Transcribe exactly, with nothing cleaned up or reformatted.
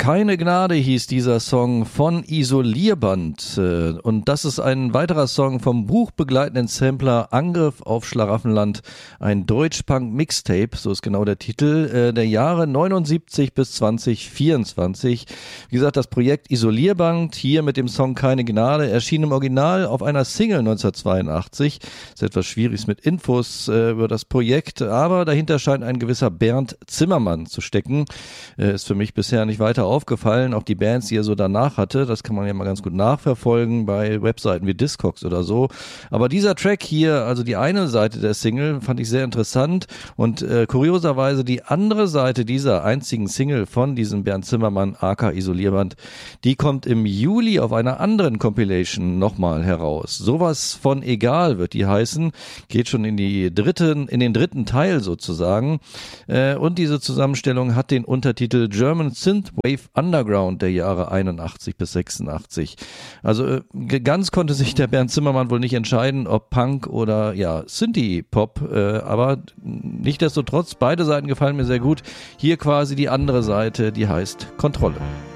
Keine Gnade hieß dieser Song von Isolierband und das ist ein weiterer Song vom buchbegleitenden Sampler Angriff auf Schlaraffenland, ein Deutschpunk-Mixtape, so ist genau der Titel, der Jahre neunundsiebzig bis zwanzig vierundzwanzig. Wie gesagt, das Projekt Isolierband, hier mit dem Song Keine Gnade, erschien im Original auf einer Single neunzehnhundertzweiundachtzig. Ist etwas schwierig mit Infos äh, über das Projekt, aber dahinter scheint ein gewisser Bernd Zimmermann zu stecken. Äh, ist für mich bisher nicht weiter aufgefallen. Auch die Bands, die er so danach hatte, das kann man ja mal ganz gut nachverfolgen bei Webseiten wie Discogs oder so. Aber dieser Track hier, also die eine Seite der Single, fand ich sehr interessant und äh, kurioserweise die andere Seite dieser einzigen Single von diesem Bernd Zimmermann, aka Isolierband, die kommt im Juli auf einer anderen Compilation nochmal heraus. Sowas von egal wird die heißen, geht schon in die dritten, in den dritten Teil sozusagen. Äh, und diese Zusammenstellung hat den Untertitel German Synthwave Underground der Jahre einundachtzig bis sechsundachtzig. Also äh, ganz konnte sich der Bernd Zimmermann wohl nicht entscheiden, ob Punk oder ja Synthie-Pop, äh, aber nichtsdestotrotz, beide Seiten gefallen mir sehr gut. Hier quasi die andere Seite, die heißt Kontrolle.